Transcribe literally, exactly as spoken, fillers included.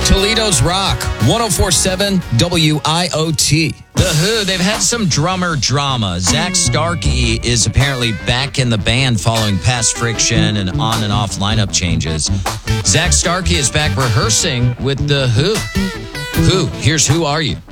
Toledo's Rock, one oh four point seven W I O T. The Who, they've had some drummer drama. Zach Starkey is apparently back in the band following past friction and on and off lineup changes. Zach Starkey is back rehearsing with The Who. Who, here's Who Are You?